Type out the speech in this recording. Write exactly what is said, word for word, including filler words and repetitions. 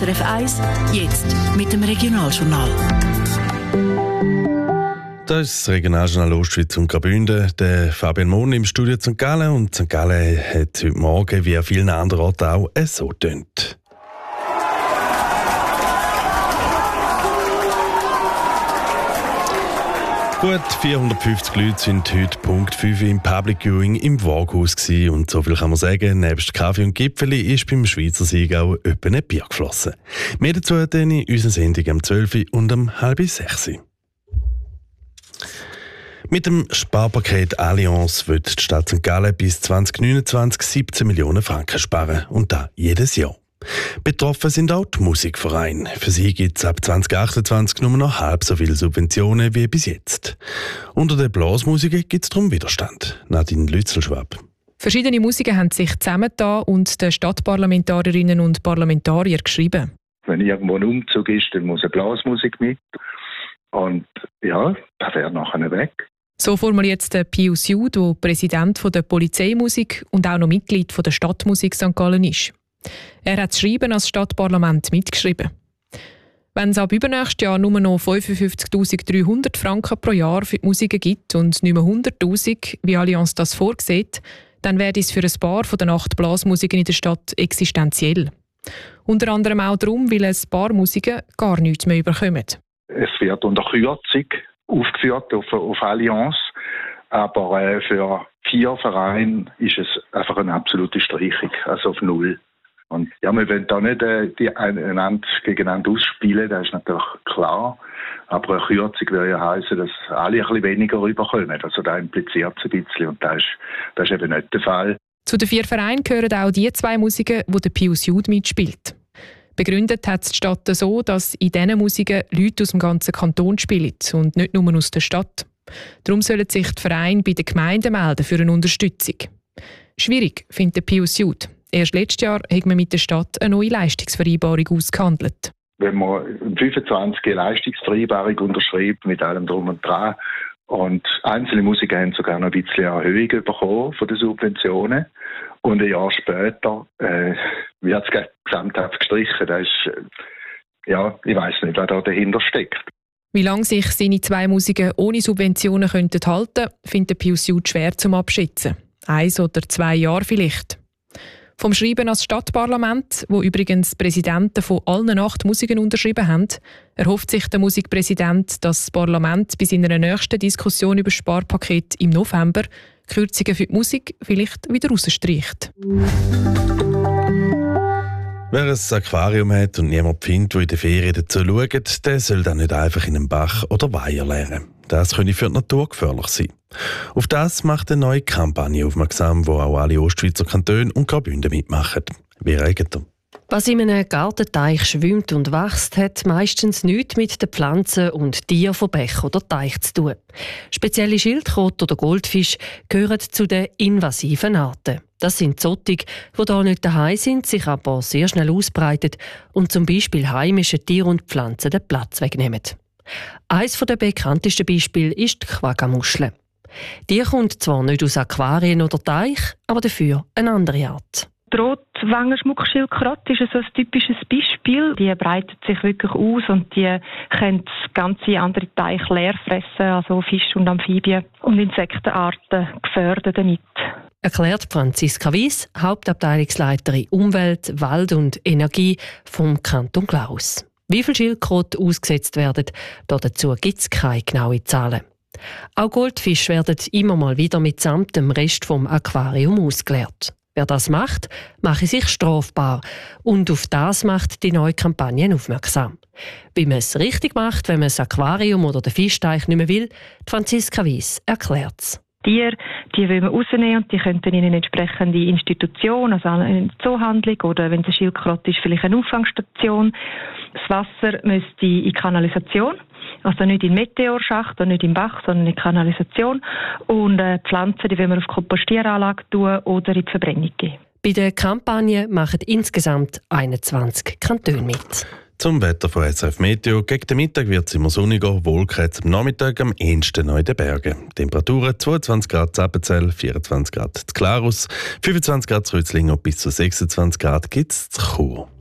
S R F eins, jetzt mit dem Regionaljournal. Das ist das Regionaljournal Ostschweiz und Graubünden. Der Fabian Mohn im Studio Sankt Gallen. Und Sankt Gallen hat heute Morgen, wie an vielen anderen Orten auch, so getönt. Gut vierhundertfünfzig Leute sind heute Punkt fünf im Public Viewing im Waghaus gewesen. Und so viel kann man sagen, nebst Kaffee und Gipfeli ist beim Schweizer Sieg auch etwa ein Bier geflossen. Mehr dazu dann in unserer Sendung am zwölf und um halb sechs. Mit dem Sparpaket Allianz wird die Stadt Sankt Gallen bis zwanzig neunundzwanzig siebzehn Millionen Franken sparen. Und das jedes Jahr. Betroffen sind auch die Musikvereine. Für sie gibt es ab zwanzig achtundzwanzig nur noch halb so viele Subventionen wie bis jetzt. Unter den Blasmusikern gibt es darum Widerstand. Nadine Lützelschwab. Verschiedene Musiker haben sich zusammengetan und den Stadtparlamentarierinnen und Parlamentarier geschrieben. Wenn irgendwo ein Umzug ist, dann muss eine Blasmusik mit. Und ja, das wäre nachher weg. So formuliert der Pius Jud, der Präsident der Polizeimusik und auch noch Mitglied der Stadtmusik Sankt Gallen ist. Er hat das Schreiben als Stadtparlament mitgeschrieben. Wenn es ab übernächstes Jahr nur noch fünfundfünfzigtausenddreihundert Franken pro Jahr für die Musiker gibt und nicht mehr hunderttausend, wie Allianz das vorsieht, dann wäre es für ein paar von den acht Blasmusikern in der Stadt existenziell. Unter anderem auch darum, weil ein paar Musiker gar nichts mehr bekommen. Es wird unter Kürzung aufgeführt auf, auf Allianz, aber äh, für vier Vereine ist es einfach eine absolute Streichung, also auf Null. Und ja, wir wollen da nicht äh, die einander gegeneinander ausspielen, das ist natürlich klar. Aber eine Kürzung würde ja heissen, dass alle ein bisschen weniger rüberkommen. Also das impliziert es ein bisschen und das ist, das ist eben nicht der Fall. Zu den vier Vereinen gehören auch die zwei Musiker, wo der Pius Jud mitspielt. Begründet hat die Stadt so, dass in diesen Musiken Leute aus dem ganzen Kanton spielen und nicht nur aus der Stadt. Darum sollen sich die Vereine bei den Gemeinden melden für eine Unterstützung. Schwierig, findet Pius Jud. Erst letztes Jahr hat man mit der Stadt eine neue Leistungsvereinbarung ausgehandelt. Wenn man fünfundzwanzig eine Leistungsvereinbarung unterschreibt, mit allem Drum und Dran, und einzelne Musiker haben sogar noch ein bisschen Erhöhung bekommen von den Subventionen. Und ein Jahr später äh, wird es gesamthaft gestrichen. Das ist, äh, ja, ich weiss nicht, was da dahinter steckt. Wie lange sich seine zwei Musiker ohne Subventionen könnten halten, findet Pius Jud schwer zum Abschätzen. Eins oder zwei Jahre vielleicht. Vom Schreiben als Stadtparlament, wo übrigens die Präsidenten von allen acht Musikern unterschrieben haben, erhofft sich der Musikpräsident, dass das Parlament bei seiner nächsten Diskussion über das Sparpaket im November Kürzungen für die Musik vielleicht wieder rausstreicht. Wer ein Aquarium hat und niemand findet, der in den Ferien dazu schaut, der soll dann nicht einfach in einen Bach oder Weiher leeren. Das könnte für die Natur gefährlich sein. Auf das macht eine neue Kampagne aufmerksam, wo auch alle Ostschweizer Kantone und Graubünden mitmachen. Wie regelt er? Was in einem Gartenteich schwimmt und wächst, hat meistens nichts mit den Pflanzen und Tieren von Bach oder Teich zu tun. Spezielle Schildkröten oder Goldfisch gehören zu den invasiven Arten. Das sind solche, die hier nicht daheim sind, sich aber sehr schnell ausbreiten und zum Beispiel heimische Tiere und Pflanzen den Platz wegnehmen. Eines der bekanntesten Beispiele ist die Quaggamuschel. Die kommt zwar nicht aus Aquarien oder Teich, aber dafür eine andere Art. Die Rotwangenschmuckschildkröte ist so ein typisches Beispiel. Die breitet sich wirklich aus und die können ganze andere Teiche leer fressen, also Fische und Amphibien und Insektenarten gefährden damit. Erklärt Franziska Wies, Hauptabteilungsleiterin Umwelt, Wald und Energie vom Kanton Glarus. Wie viele Schildkröten ausgesetzt werden, dazu gibt es keine genauen Zahlen. Auch Goldfische werden immer mal wieder mitsamt dem Rest vom Aquarium ausgeleert. Wer das macht, mache sich strafbar. Und auf das macht die neue Kampagne aufmerksam. Wie man es richtig macht, wenn man das Aquarium oder den Fischteich nicht mehr will, Franziska Wies erklärt es. Tiere, die will man rausnehmen und die könnten in eine entsprechende Institution, also eine Zoohandlung oder wenn es eine Schildkröte ist, vielleicht eine Auffangstation. Das Wasser müsste in Kanalisation, also nicht in Meteorschacht und nicht im Bach, sondern in Kanalisation. Und äh, Pflanzen, die will man auf Kompostieranlage tun oder in die Verbrennung geben. Bei der Kampagne machen insgesamt einundzwanzig Kantone mit. Zum Wetter von S R F Meteo. Gegen den Mittag wird es immer sonniger, wolken am Nachmittag am ehesten noch in den Bergen. Temperaturen zweiundzwanzig Grad in Appenzell, vierundzwanzig Grad in Glarus, fünfundzwanzig Grad in Rützlingen und bis zu sechsundzwanzig Grad gibt es in Chur.